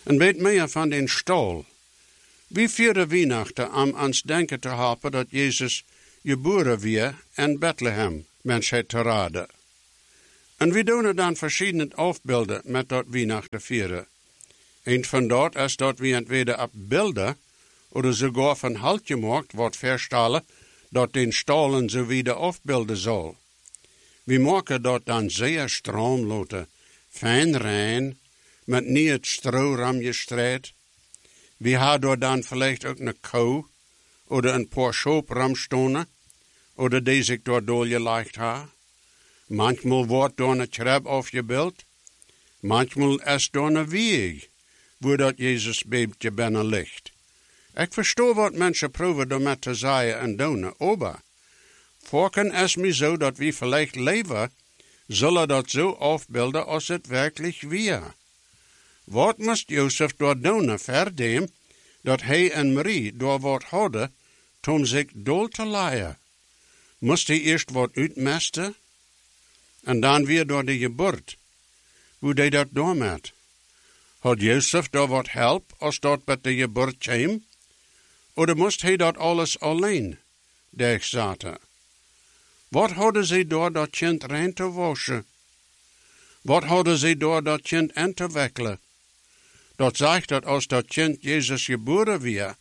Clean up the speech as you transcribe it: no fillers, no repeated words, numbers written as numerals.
Een beetje meer van den stal. Wie vieren Weihnachten om ons denken te helpen dat Jezus geboren weer in Bethlehem, mensheid te raden. En we doen dan verschillende afbeelden met dat Weihnachten vieren. Een van dat is dat we entweder op beelden oder sogar van halt gemaakt wordt verstellen dat den stallen zo wieder afbeelden zal. We maken dat dan zeer stroomloten, fijn rein, met niet het stroram gestreit. We hebben dan vielleicht ook een kou, oder een paar schoopramstonen, oder die zich door doorgelegd ha. Manchmal wordt door een trap afgebeeld, manchmal is door een weg, waar dat Jezus babytje binnen ligt. Ik versta wat mensen proberen daarmee te zeggen en doen, aber voorken is me zo dat we vielleicht leven, zullen dat zo afbeelden als het werkelijk weer. Wat moest Jozef door doen, verdem, dat hij en Marie door wat hadden, om zich dood te leiden? Moest hij eerst wat uitmesten? En dan weer door de geboorte. Hoe deed dat door met? Had Jozef daar wat help als dat met de geboorte kwam? Oder moest hij dat alles alleen zaten? Wat hadden ze door dat kind rein te waschen? Wat hadden ze door dat kind in te wikkelen? Dat zegt dat als dat kind Jezus geboren weer,